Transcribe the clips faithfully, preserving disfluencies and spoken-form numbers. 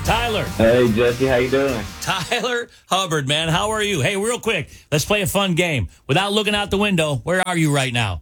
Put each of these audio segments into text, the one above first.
Tyler. Hey, Jesse, how you doing? Tyler Hubbard, man. How are you? Hey, real quick, let's play a fun game. Without looking out the window, where are you right now?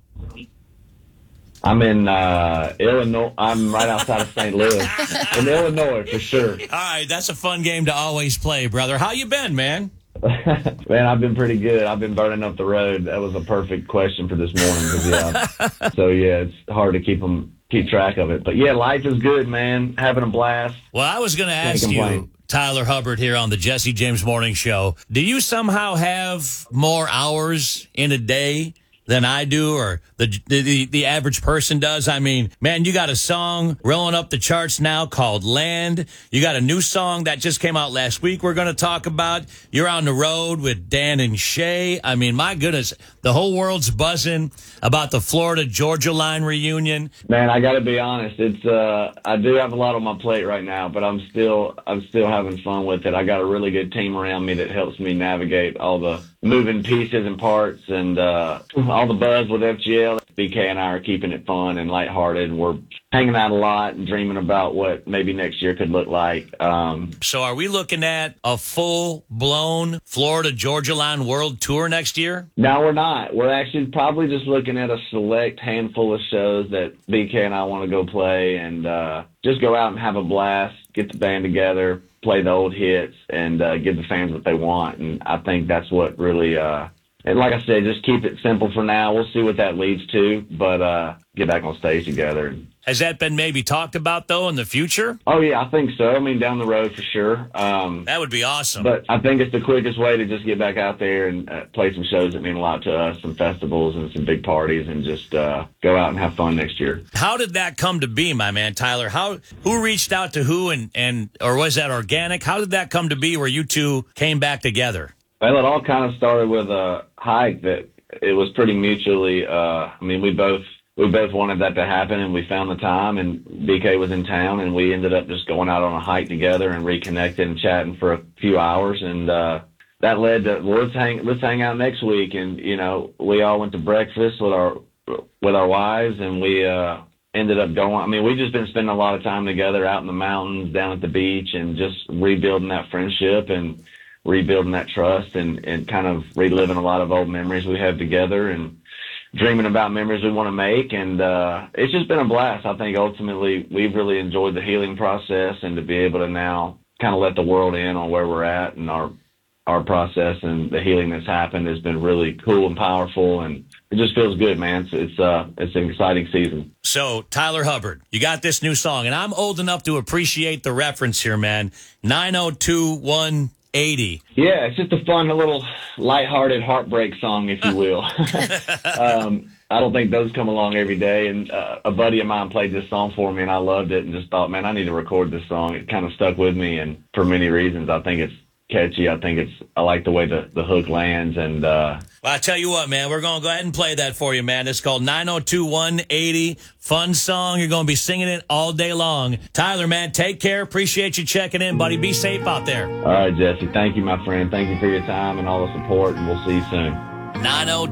I'm in uh, Illinois. I'm right outside of Saint Louis. In Illinois, for sure. All right, that's a fun game to always play, brother. How you been, man? Man, I've been pretty good. I've been burning up the road. That was a perfect question for this morning. 'Cause, yeah, so, yeah, it's hard to keep them, keep track of it. But, yeah, life is good, man. Having a blast. Well, I was going to ask Can't you, complain. Tyler Hubbard here on the Jesse James Morning Show, do you somehow have more hours in a day than I do, or the, the the average person does? I mean, man, you got a song rolling up the charts now called Land. You got a new song that just came out last week we're going to talk about. You're on the road with Dan and Shay. I mean, my goodness, the whole world's buzzing about the Florida-Georgia line reunion. Man, I got to be honest. It's uh, I do have a lot on my plate right now, but I'm still I'm still having fun with it. I got a really good team around me that helps me navigate all the moving pieces and parts, and uh, all the buzz with F G L. B K and I are keeping it fun and lighthearted, and we're hanging out a lot and dreaming about what maybe next year could look like. Um, So are we looking at a full-blown Florida-Georgia line world tour next year? no, we're not. We're actually probably just looking at a select handful of shows that B K and I want to go play, and uh, just go out and have a blast, get the band together, play the old hits, and uh, give the fans what they want. And I think that's what really, uh, and like I said, just keep it simple for now. We'll see what that leads to, but uh, get back on stage together. Has that been maybe talked about, though, in the future? Oh, yeah, I think so. I mean, down the road for sure. Um, That would be awesome. but I think it's the quickest way to just get back out there and uh, play some shows that mean a lot to us, some festivals and some big parties, and just uh, go out and have fun next year. How did that come to be, my man, Tyler? How who reached out to who, and, and or was that organic? How did that come to be where you two came back together? Well, it all kind of started with a hike that it was pretty mutually. Uh, I mean, we both we both wanted that to happen, and we found the time. And B K was in town, and we ended up just going out on a hike together and reconnecting and chatting for a few hours. And uh, that led to well, let's hang let's hang out next week. And you know, we all went to breakfast with our with our wives, and we uh, ended up going. I mean, we've just been spending a lot of time together out in the mountains, down at the beach, and just rebuilding that friendship and rebuilding that trust, and, and kind of reliving a lot of old memories we have together, and dreaming about memories we want to make. And uh, it's just been a blast. I think ultimately we've really enjoyed the healing process, and to be able to now kind of let the world in on where we're at and our our process and the healing that's happened has been really cool and powerful, and it just feels good, man. It's it's, uh, it's an exciting season. So, Tyler Hubbard, you got this new song, and I'm old enough to appreciate the reference here, man. nine oh two one eighty. Yeah, it's just a fun little lighthearted heartbreak song, if you will. um, I don't think those come along every day. And uh, a buddy of mine played this song for me, and I loved it, and just thought, man, I need to record this song. It kind of stuck with me, and for many reasons. I think it's catchy. I think it's, I like the way the, the hook lands. And uh, Well, I tell you what, man, we're going to go ahead and play that for you, man. It's called nine oh two one eighty. Fun song. You're going to be singing it all day long. Tyler, man, take care. Appreciate you checking in, buddy. Be safe out there. all right, Jesse, thank you, my friend. Thank you for your time and all the support, and we'll see you soon. nine oh